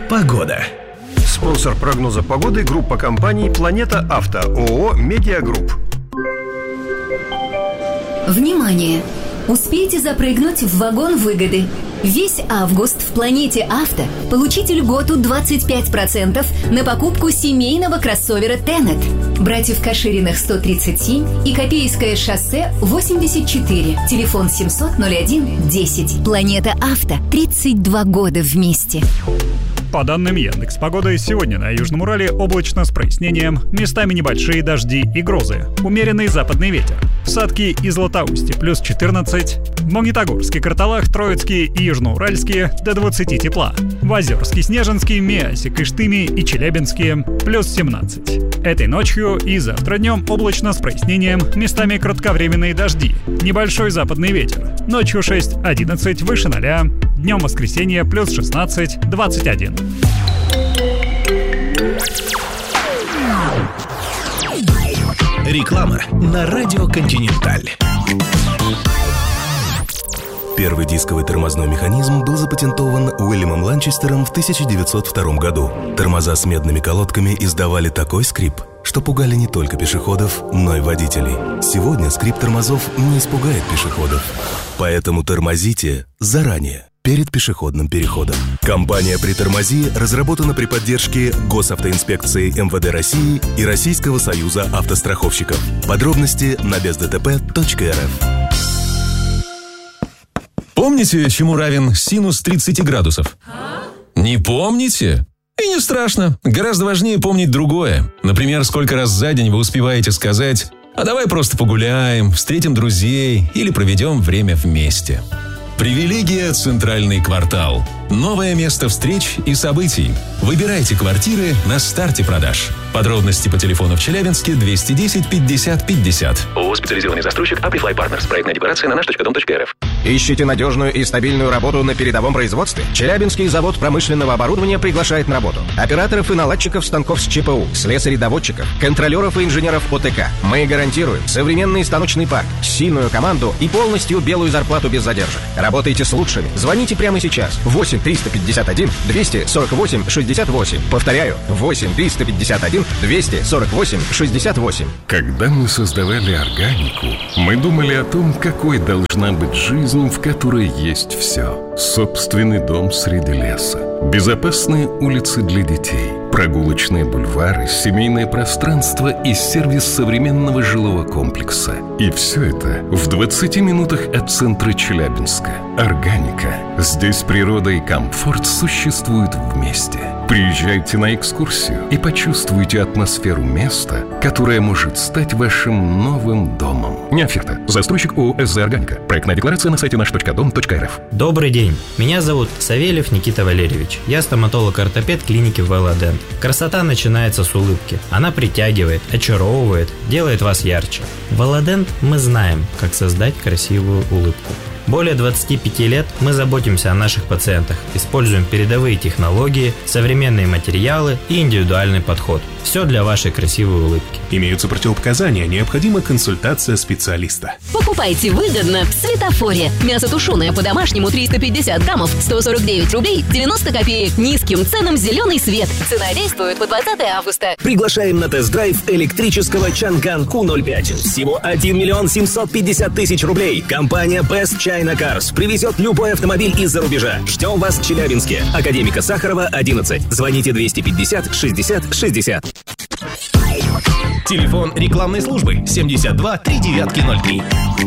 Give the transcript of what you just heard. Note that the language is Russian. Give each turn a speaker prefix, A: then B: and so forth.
A: Погода. Спонсор прогноза погоды — группа компаний «Планета Авто», ООО «Медиагрупп».
B: Внимание! Успейте запрыгнуть в вагон выгоды. Весь август в «Планете Авто» получите льготу 25% на покупку семейного кроссовера «Тенет». Братьев Кашириных 137 и Копейское шоссе 84. Телефон 700-01-10. «Планета Авто». 32 года вместе.
C: По данным Яндекс.Погоды, сегодня на Южном Урале облачно с прояснением, местами небольшие дожди и грозы, умеренный западный ветер. В Сатке и Златоусте плюс 14, в Магнитогорске, Карталах, Троицке и Южноуральске до 20 тепла, в Озерске, Снежинске, Миасе, Кыштыме и Челябинске плюс 17. Этой ночью и завтра днем облачно с прояснением, местами кратковременные дожди, небольшой западный ветер. Ночью 6-11 выше 0, днем воскресенье плюс 16-21.
A: Реклама на радио «Континенталь».
D: Первый дисковый тормозной механизм был запатентован Уильямом Ланчестером в 1902 году. Тормоза с медными колодками издавали такой скрип, что пугали не только пешеходов, но и водителей. Сегодня скрип тормозов не испугает пешеходов. Поэтому тормозите заранее, перед пешеходным переходом. Компания «Притормози» разработана при поддержке Госавтоинспекции МВД России и Российского союза автостраховщиков. Подробности на бездтп.рф.
E: Помните, чему равен синус 30 градусов? Не помните? И не страшно. Гораздо важнее помнить другое. Например, сколько раз за день вы успеваете сказать: «А давай просто погуляем, встретим друзей или проведем время вместе». Привилегия «Центральный квартал». Новое место встреч и событий. Выбирайте квартиры на старте продаж. Подробности по телефону в Челябинске 210 50 50.
F: ООО «Специализированный застройщик Amplify Partners». Проектная декларация на наш.дом.рф.
G: Ищете надежную и стабильную работу на передовом производстве? Челябинский завод промышленного оборудования приглашает на работу операторов и наладчиков станков с ЧПУ, слесарей-доводчиков, контролеров и инженеров ОТК. Мы гарантируем современный станочный парк, сильную команду и полностью белую зарплату без задержек. Работайте с лучшими. Звоните прямо сейчас. 8 351 248 68. Повторяю, 8 351 248 68.
H: Когда мы создавали органику, мы думали о том, какой должна быть жизнь, в которой есть все. Собственный дом среди леса, безопасные улицы для детей, прогулочные бульвары, семейное пространство и сервис современного жилого комплекса. И все это в 20 минутах от центра Челябинска. Органика. Здесь природа и комфорт существуют вместе. Приезжайте на экскурсию и почувствуйте атмосферу места, которое может стать вашим новым домом. Неоферта. Застройщик ООО «СЗ Органика». Проектная декларация на сайте наш.дом.рф.
I: Добрый день. Меня зовут Савельев Никита Валерьевич. Я стоматолог-ортопед клиники Володент. Красота начинается с улыбки. Она притягивает, очаровывает, делает вас ярче. В Володент мы знаем, как создать красивую улыбку. Более 25 лет мы заботимся о наших пациентах, используем передовые технологии, современные материалы и индивидуальный подход. Все для вашей красивой улыбки.
J: Имеются противопоказания, необходима консультация специалиста.
K: Покупайте выгодно в Светофоре. Мясо тушеное по-домашнему 350 граммов, 149 рублей 90 копеек. Низким ценам зеленый свет. Цена действует по 20 августа.
A: Приглашаем на тест-драйв электрического Чанган Q05. Всего 1 миллион 750 тысяч рублей. Компания Best China Cars привезет любой автомобиль из-за рубежа. Ждем вас в Челябинске. Академика Сахарова, 11. Звоните 250 60 60. Телефон рекламной службы 72 3903.